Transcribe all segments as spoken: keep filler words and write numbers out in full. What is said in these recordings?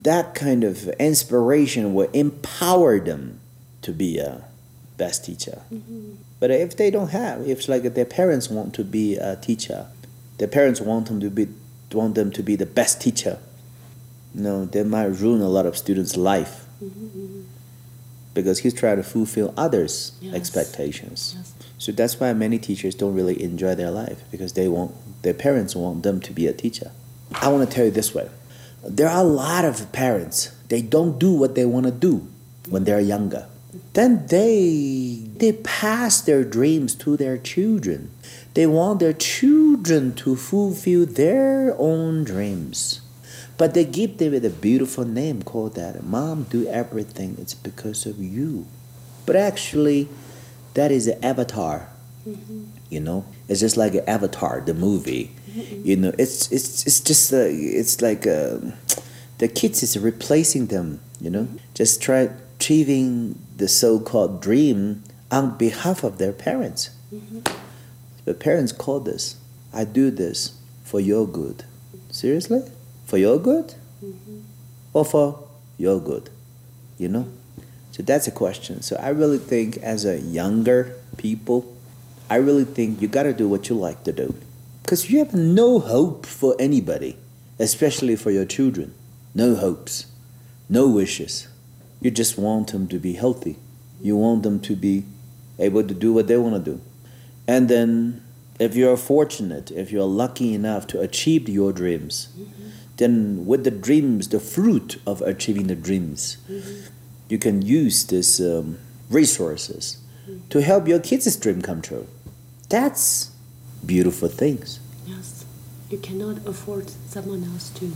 that kind of inspiration will empower them to be a best teacher. Mm-hmm. But if they don't have, if it's like their parents want to be a teacher, their parents want them to be want them to be the best teacher, you know, they might ruin a lot of students' life. Mm-hmm. Because he's trying to fulfill others' yes. expectations. Yes. So that's why many teachers don't really enjoy their life, because they want their parents want them to be a teacher. I want to tell you this way. There are a lot of parents, they don't do what they want to do when they're younger. Then they they pass their dreams to their children. They want their children to fulfill their own dreams. But they give them a beautiful name called that. Mom, do everything. It's because of you. But actually, that is an avatar. Mm-hmm. You know, it's just like an Avatar, the movie. Mm-hmm. You know, it's it's it's just uh, it's like uh, the kids is replacing them. You know, just try achieving the so-called dream on behalf of their parents. Mm-hmm. The parents call this, "I do this for your good." Seriously? For your good? Mm-hmm. Or for your good? You know? So that's a question. So I really think as a younger people, I really think you got to do what you like to do. Because you have no hope for anybody, especially for your children. No hopes, no wishes. You just want them to be healthy. You want them to be able to do what they want to do. And then if you're fortunate, if you're lucky enough to achieve your dreams, mm-hmm. then with the dreams, the fruit of achieving the dreams, mm-hmm. you can use these um, resources mm-hmm. to help your kids' dream come true. That's beautiful things. Yes. You cannot afford someone else to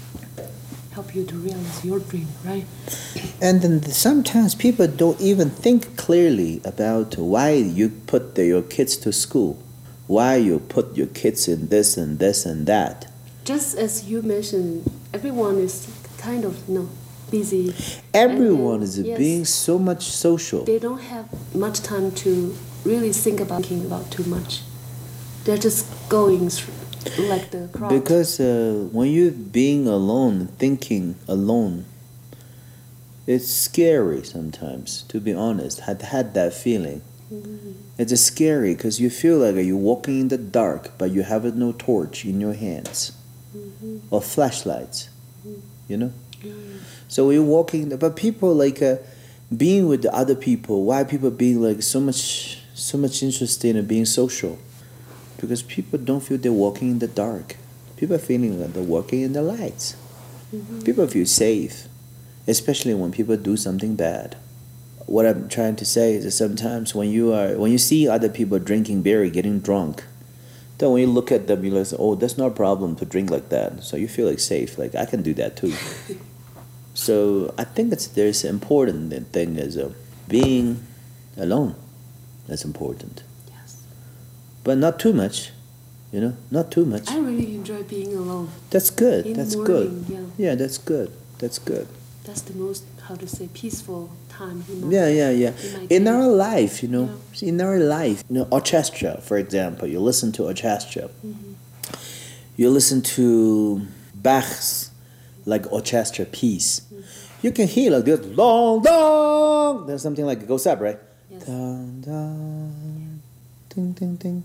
help you to realize your dream, right? And then sometimes people don't even think clearly about why you put the, your kids to school, why you put your kids in this and this and that. Just as you mentioned, everyone is kind of, you know, busy. Everyone is yes, being so much social. They don't have much time to really think about thinking about too much. They're just going through like the crowd. Because uh, when you're being alone, thinking alone, it's scary sometimes, to be honest. I've had that feeling. Mm-hmm. It's just scary because you feel like you're walking in the dark, but you have no torch in your hands. Mm-hmm. Or flashlights, mm-hmm. you know? Mm-hmm. So you're walking, but people like uh, being with the other people, why people being like so much, so much interested in being social? Because people don't feel they're walking in the dark. People are feeling like they're walking in the lights. Mm-hmm. People feel safe, especially when people do something bad. What I'm trying to say is that sometimes when you are when you see other people drinking beer, getting drunk, then when you look at them, you like, oh, that's not a problem to drink like that. So you feel like safe, like I can do that too. So I think it's there's an important thing is uh, being alone. That's important. Yes. But not too much, you know, not too much. I really enjoy being alone. That's good. In that's the morning, good. Yeah. yeah, that's good. That's good. That's the most, how to say, peaceful time. In my, yeah, yeah, yeah. In, in our life, you know, yeah. in our life, you know, orchestra, for example, you listen to orchestra. Mm-hmm. You listen to Bach's, like, orchestra piece. Mm-hmm. You can hear like this, long, long. There's something like it goes up, right? Yes. Dun, dun, ding, ding, ding.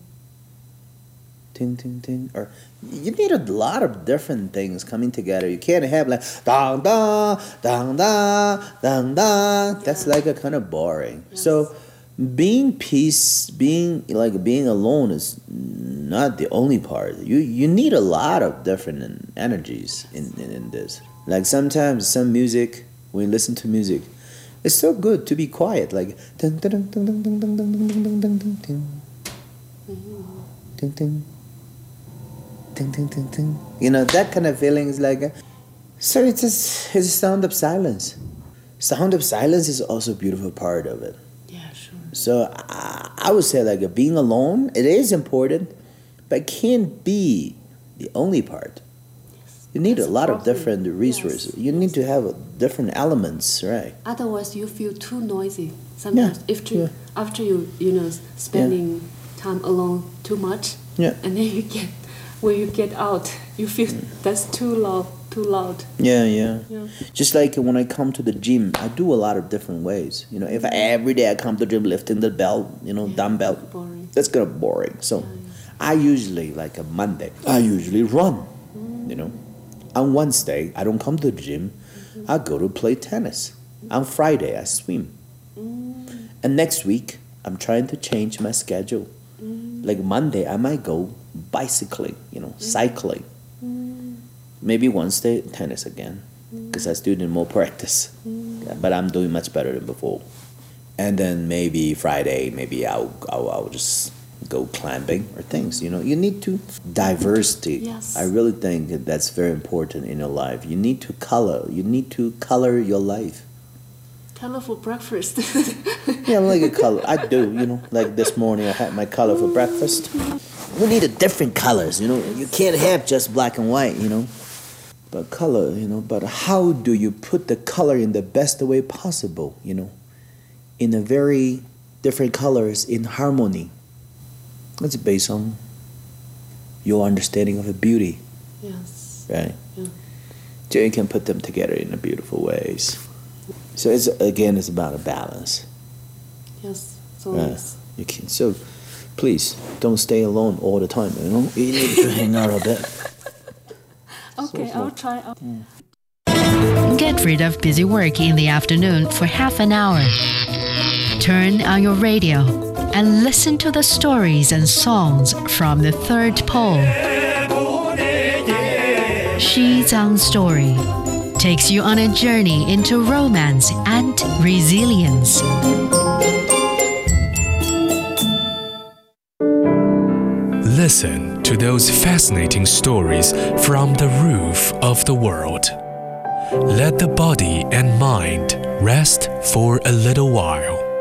Ting, ting, ting. Or you need a lot of different things coming together. You can't have like dang, dang, dang, dang, dang, dang. That's like a kind of boring. Yes. So being peace, being like being alone is not the only part. You you need a lot of different energies in, in, in this. Like sometimes some music, when you listen to music, it's so good to be quiet. Like ding ding ding ding ding ding ding ding ding ding ding ding ding. Ding, ding, ding, ding. You know, that kind of feeling is like a, so it's a, it's a sound of silence. Sound of silence is also a beautiful part of it. Yeah, sure. So I, I would say like a, being alone, it is important, but it can't be the only part. Yes. You need That's a lot of different resources. Yes. You yes. need to have different elements, right? Otherwise you feel too noisy. Sometimes yeah. if you, yeah. after you, you know, spending yeah. time alone too much, yeah. and then you get when you get out, you feel that's too loud, too loud. Yeah, yeah, Yeah. Just like when I come to the gym, I do a lot of different ways. You know, if I, every day I come to the gym lifting the belt, you know, Yeah, dumbbell, boring. that's kind of boring. So Yeah, I usually, like a Monday, I usually run. You know, on Wednesday I don't come to the gym. I go to play tennis. On Friday I swim. And next week I'm trying to change my schedule. Like Monday I might go bicycling. You know, cycling. Maybe Wednesday tennis again, because I still need more practice. Yeah, but I'm doing much better than before. And then maybe Friday, maybe I'll, I'll I'll just go climbing or things. You know, you need to diversity. Yes. I really think that that's very important in your life. You need to color. You need to color your life. Colorful breakfast. Yeah, like a color. I do. You know, like this morning I had my color for breakfast. We need a different colors. You know, you can't have just black and white. You know. But color, you know, but how do you put the color in the best way possible, you know, in a very different colors in harmony? That's based on your understanding of the beauty, Yes. right? Yeah. So you can put them together in a beautiful ways. So it's again, it's about a balance. Yes. So Right? yes. You can so please don't stay alone all the time. You know, you need to hang out a bit. Okay, I'll try. I'll... Get rid of busy work in the afternoon for half an hour. Turn on your radio and listen to the stories and songs from the third pole. Xizang Story takes you on a journey into romance and resilience. Listen to those fascinating stories from the roof of the world. Let the body and mind rest for a little while.